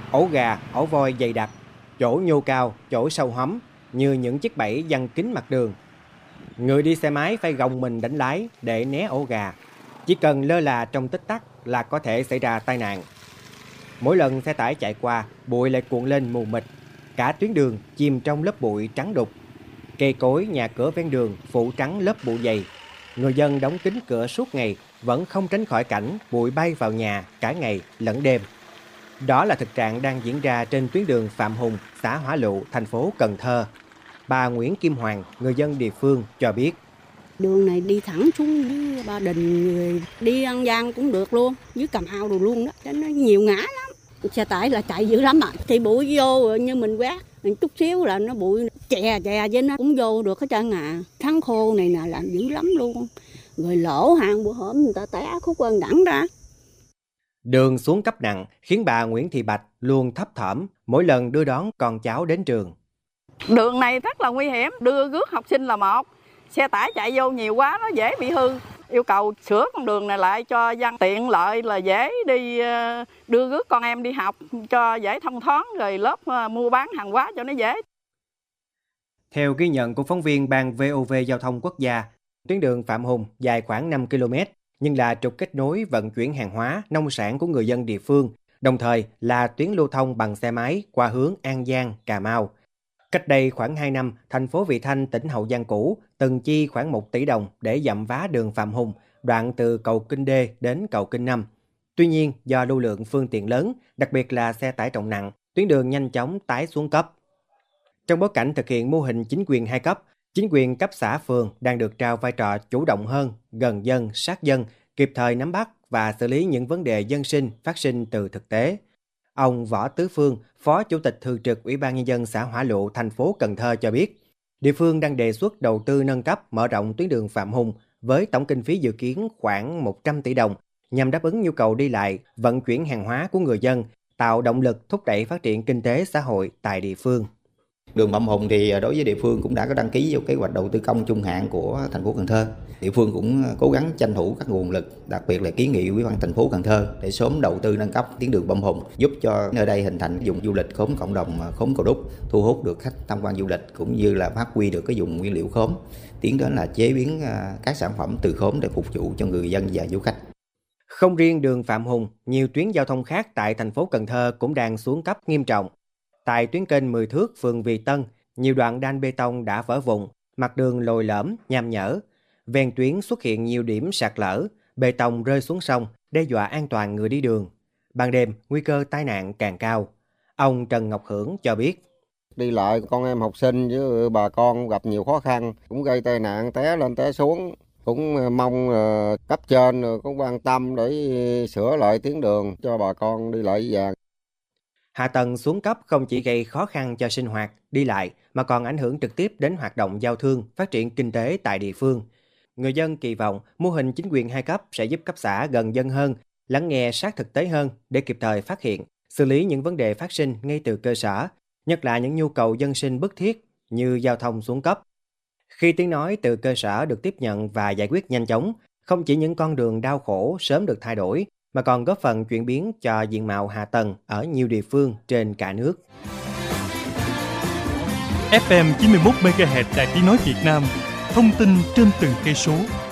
ổ gà, ổ voi dày đặc, chỗ nhô cao, chỗ sâu hóm như những chiếc bẫy giăng kín mặt đường. Người đi xe máy phải gồng mình đánh lái để né ổ gà. Chỉ cần lơ là trong tích tắc là có thể xảy ra tai nạn. Mỗi lần xe tải chạy qua, bụi lại cuộn lên mù mịt. Cả tuyến đường chìm trong lớp bụi trắng đục. Cây cối, nhà cửa ven đường phủ trắng lớp bụi dày. Người dân đóng kín cửa suốt ngày vẫn không tránh khỏi cảnh bụi bay vào nhà cả ngày lẫn đêm. Đó là thực trạng đang diễn ra trên tuyến đường Phạm Hùng, xã Hỏa Lựu, thành phố Cần Thơ. Bà Nguyễn Kim Hoàng, người dân địa phương cho biết. Đường này đi thẳng xuống dưới Ba Đình, đi An Giang cũng được luôn, dưới Cà Mau đồ luôn đó, nó nhiều ngã lắm. Xe tải là chạy dữ lắm thì bụi vô như mình quét, chút xíu là nó bụi chè với nó cũng vô được hết trơn à. Tháng khô này nè làm dữ lắm luôn, rồi lỗ hàng bữa hổm người ta té khúc quần đẳng ra. Đường xuống cấp nặng khiến bà Nguyễn Thị Bạch luôn thấp thỏm mỗi lần đưa đón con cháu đến trường. Đường này rất là nguy hiểm, đưa rước học sinh là một, xe tải chạy vô nhiều quá nó dễ bị hư. Yêu cầu sửa con đường này lại cho dân tiện lợi là dễ đi đưa rước con em đi học cho dễ thông thoáng, rồi lớp mua bán hàng hóa cho nó dễ. Theo ghi nhận của phóng viên Ban VOV Giao thông Quốc gia, tuyến đường Phạm Hùng dài khoảng 5 km nhưng là trục kết nối vận chuyển hàng hóa, nông sản của người dân địa phương, đồng thời là tuyến lưu thông bằng xe máy qua hướng An Giang, Cà Mau. Cách đây khoảng 2 năm, thành phố Vị Thanh, tỉnh Hậu Giang cũ từng chi khoảng 1 tỷ đồng để dặm vá đường Phạm Hùng, đoạn từ cầu Kinh D đến cầu Kinh 5. Tuy nhiên, do lưu lượng phương tiện lớn, đặc biệt là xe tải trọng nặng, tuyến đường nhanh chóng tái xuống cấp. Trong bối cảnh thực hiện mô hình chính quyền 2 cấp, chính quyền cấp xã phường đang được trao vai trò chủ động hơn, gần dân, sát dân, kịp thời nắm bắt và xử lý những vấn đề dân sinh phát sinh từ thực tế. Ông Võ Tứ Phương, Phó Chủ tịch Thường trực Ủy ban Nhân dân xã Hỏa Lựu, thành phố Cần Thơ cho biết, địa phương đang đề xuất đầu tư nâng cấp mở rộng tuyến đường Phạm Hùng với tổng kinh phí dự kiến khoảng 100 tỷ đồng nhằm đáp ứng nhu cầu đi lại, vận chuyển hàng hóa của người dân, tạo động lực thúc đẩy phát triển kinh tế xã hội tại địa phương. Đường Phạm Hùng thì đối với địa phương cũng đã có đăng ký vào kế hoạch đầu tư công trung hạn của thành phố Cần Thơ. Địa phương cũng cố gắng tranh thủ các nguồn lực, đặc biệt là kiến nghị Ủy ban thành phố Cần Thơ để sớm đầu tư nâng cấp tuyến đường Phạm Hùng, giúp cho nơi đây hình thành vùng du lịch khóm cộng đồng khóm Cầu Đúc, thu hút được khách tham quan du lịch cũng như là phát huy được cái vùng nguyên liệu khóm, tiến đến là chế biến các sản phẩm từ khóm để phục vụ cho người dân và du khách. Không riêng đường Phạm Hùng, nhiều tuyến giao thông khác tại thành phố Cần Thơ cũng đang xuống cấp nghiêm trọng. Tại tuyến kênh 10 thước phường Vì Tân, nhiều đoạn đan bê tông đã vỡ vụn, mặt đường lồi lõm, nham nhở. Ven tuyến xuất hiện nhiều điểm sạt lở, bê tông rơi xuống sông, đe dọa an toàn người đi đường. Ban đêm, nguy cơ tai nạn càng cao. Ông Trần Ngọc Hưởng cho biết. Đi lại con em học sinh với bà con gặp nhiều khó khăn, cũng gây tai nạn té lên té xuống. Cũng mong cấp trên cũng quan tâm để sửa lại tuyến đường cho bà con đi lại dễ dàng. Hạ tầng xuống cấp không chỉ gây khó khăn cho sinh hoạt, đi lại, mà còn ảnh hưởng trực tiếp đến hoạt động giao thương, phát triển kinh tế tại địa phương. Người dân kỳ vọng mô hình chính quyền 2 cấp sẽ giúp cấp xã gần dân hơn, lắng nghe sát thực tế hơn để kịp thời phát hiện, xử lý những vấn đề phát sinh ngay từ cơ sở, nhất là những nhu cầu dân sinh bức thiết như giao thông xuống cấp. Khi tiếng nói từ cơ sở được tiếp nhận và giải quyết nhanh chóng, không chỉ những con đường đau khổ sớm được thay đổi, mà còn góp phần chuyển biến cho diện mạo hạ tầng ở nhiều địa phương trên cả nước. FM 91 MHz Đài Tiếng nói Việt Nam, thông tin trên từng cây số.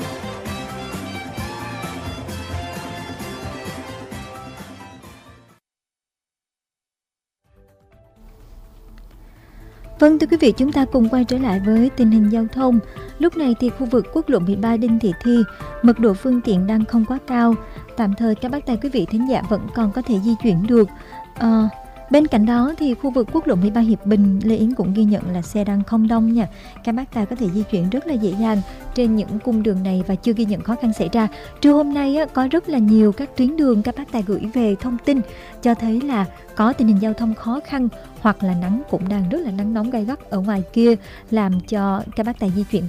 Vâng, thưa quý vị, chúng ta cùng quay trở lại với tình hình giao thông. Lúc này thì khu vực quốc lộ 13 Đinh Thị Thi, mật độ phương tiện đang không quá cao. Tạm thời các bác tài quý vị thính giả vẫn còn có thể di chuyển được. Bên cạnh đó thì khu vực quốc lộ 13 Hiệp Bình, Lê Yến cũng ghi nhận là xe đang không đông nha. Các bác tài có thể di chuyển rất là dễ dàng trên những cung đường này và chưa ghi nhận khó khăn xảy ra. Trưa hôm nay có rất là nhiều các tuyến đường các bác tài gửi về thông tin cho thấy là có tình hình giao thông khó khăn hoặc là nắng cũng đang rất là nắng nóng gay gắt ở ngoài kia, làm cho các bác tài di chuyển